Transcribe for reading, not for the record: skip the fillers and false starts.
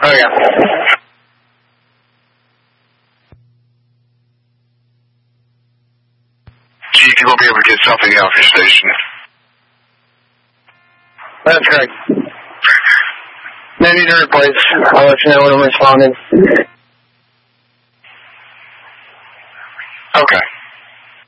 Oh, yeah. Chief, you will be able to get something off your station. That's correct. They need to replace. I'll let you know when I'm responding. Okay.